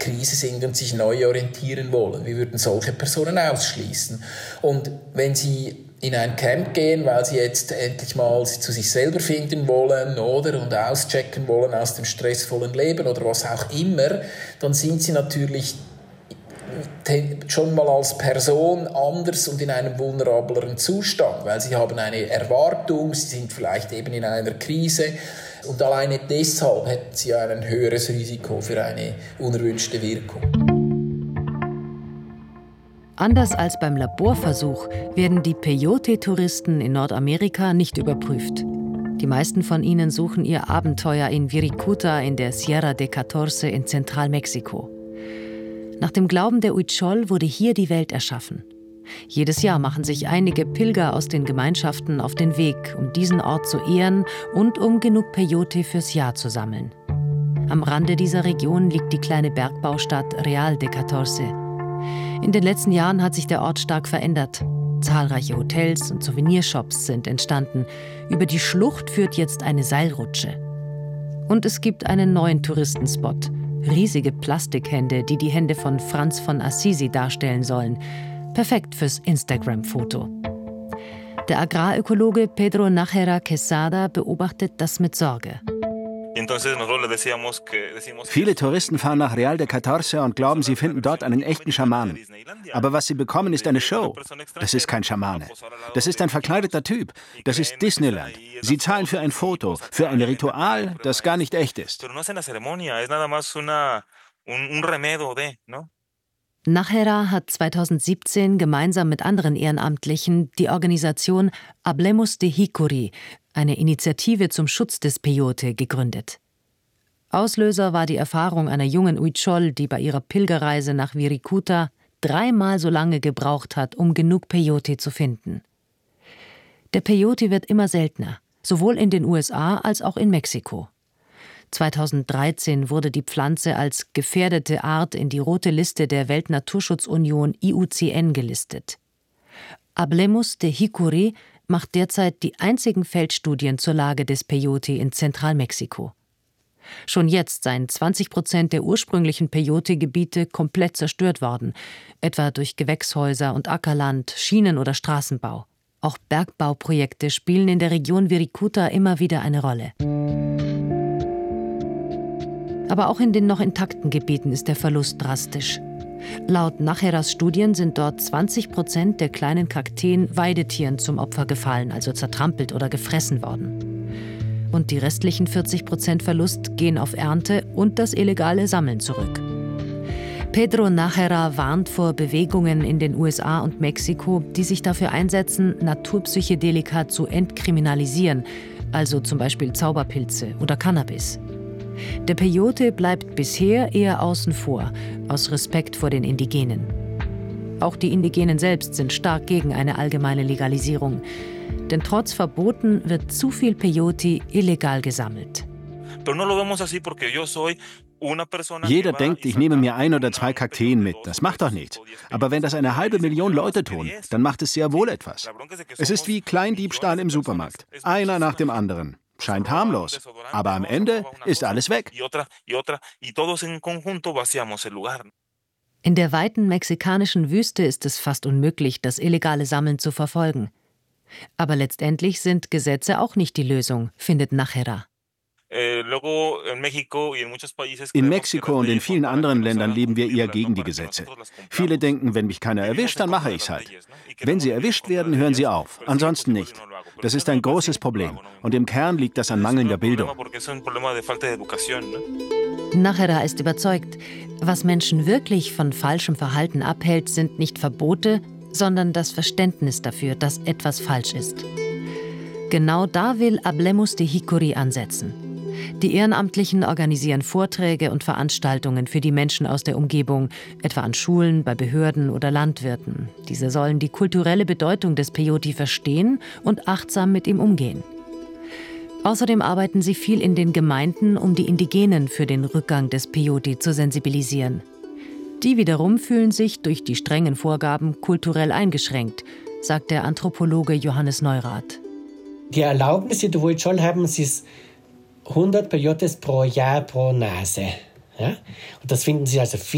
Krise sind und sich neu orientieren wollen. Wir würden solche Personen ausschließen. Und wenn sie in ein Camp gehen, weil sie jetzt endlich mal zu sich selber finden wollen, oder, und auschecken wollen aus dem stressvollen Leben oder was auch immer, dann sind sie natürlich schon mal als Person anders und in einem vulnerableren Zustand, weil sie haben eine Erwartung, sie sind vielleicht eben in einer Krise und alleine deshalb hätten sie ein höheres Risiko für eine unerwünschte Wirkung. Anders als beim Laborversuch werden die Peyote-Touristen in Nordamerika nicht überprüft. Die meisten von ihnen suchen ihr Abenteuer in Wirikuta in der Sierra de Catorce in Zentralmexiko. Nach dem Glauben der Huichol wurde hier die Welt erschaffen. Jedes Jahr machen sich einige Pilger aus den Gemeinschaften auf den Weg, um diesen Ort zu ehren und um genug Peyote fürs Jahr zu sammeln. Am Rande dieser Region liegt die kleine Bergbaustadt Real de Catorce. In den letzten Jahren hat sich der Ort stark verändert. Zahlreiche Hotels und Souvenirshops sind entstanden. Über die Schlucht führt jetzt eine Seilrutsche. Und es gibt einen neuen Touristenspot. Riesige Plastikhände, die die Hände von Franz von Assisi darstellen sollen. Perfekt fürs Instagram-Foto. Der Agrarökologe Pedro Nájera Quesada beobachtet das mit Sorge. Viele Touristen fahren nach Real de Catorce und glauben, sie finden dort einen echten Schamanen. Aber was sie bekommen, ist eine Show. Das ist kein Schamane. Das ist ein verkleideter Typ. Das ist Disneyland. Sie zahlen für ein Foto, für ein Ritual, das gar nicht echt ist. Nájera hat 2017 gemeinsam mit anderen Ehrenamtlichen die Organisation Hablemos de Hikuri, eine Initiative zum Schutz des Peyote, gegründet. Auslöser war die Erfahrung einer jungen Huichol, die bei ihrer Pilgerreise nach Wirikuta 3-mal so lange gebraucht hat, um genug Peyote zu finden. Der Peyote wird immer seltener, sowohl in den USA als auch in Mexiko. 2013 wurde die Pflanze als gefährdete Art in die rote Liste der Weltnaturschutzunion IUCN gelistet. Hablemos de Hikuri macht derzeit die einzigen Feldstudien zur Lage des Peyote in Zentralmexiko. Schon jetzt seien 20% der ursprünglichen Peyote-Gebiete komplett zerstört worden, etwa durch Gewächshäuser und Ackerland, Schienen- oder Straßenbau. Auch Bergbauprojekte spielen in der Region Wirikuta immer wieder eine Rolle. Aber auch in den noch intakten Gebieten ist der Verlust drastisch. Laut Nájeras Studien sind dort 20% der kleinen Kakteen Weidetieren zum Opfer gefallen, also zertrampelt oder gefressen worden. Und die restlichen 40% Verlust gehen auf Ernte und das illegale Sammeln zurück. Pedro Nájera warnt vor Bewegungen in den USA und Mexiko, die sich dafür einsetzen, Naturpsychedelika zu entkriminalisieren, also zum Beispiel Zauberpilze oder Cannabis. Der Peyote bleibt bisher eher außen vor, aus Respekt vor den Indigenen. Auch die Indigenen selbst sind stark gegen eine allgemeine Legalisierung. Denn trotz Verboten wird zu viel Peyote illegal gesammelt. Jeder denkt, ich nehme mir 1 oder 2 Kakteen mit. Das macht doch nichts. Aber wenn das 500.000 Leute tun, dann macht es sehr wohl etwas. Es ist wie Kleindiebstahl im Supermarkt. Einer nach dem anderen. Scheint harmlos, aber am Ende ist alles weg. In der weiten mexikanischen Wüste ist es fast unmöglich, das illegale Sammeln zu verfolgen. Aber letztendlich sind Gesetze auch nicht die Lösung, findet Nájera. In Mexiko und in vielen anderen Ländern leben wir eher gegen die Gesetze. Viele denken, wenn mich keiner erwischt, dann mache ich es halt. Wenn sie erwischt werden, hören sie auf, ansonsten nicht. Das ist ein großes Problem und im Kern liegt das an mangelnder Bildung. Nájera ist überzeugt, was Menschen wirklich von falschem Verhalten abhält, sind nicht Verbote, sondern das Verständnis dafür, dass etwas falsch ist. Genau da will Hablemos de Hikuri ansetzen. Die Ehrenamtlichen organisieren Vorträge und Veranstaltungen für die Menschen aus der Umgebung, etwa an Schulen, bei Behörden oder Landwirten. Diese sollen die kulturelle Bedeutung des Peyote verstehen und achtsam mit ihm umgehen. Außerdem arbeiten sie viel in den Gemeinden, um die Indigenen für den Rückgang des Peyote zu sensibilisieren. Die wiederum fühlen sich durch die strengen Vorgaben kulturell eingeschränkt, sagt der Anthropologe Johannes Neurath. Die Erlaubnis, die Huichol haben, ist 100 Peyotes pro Jahr pro Nase. Ja? Und das finden sie also viel.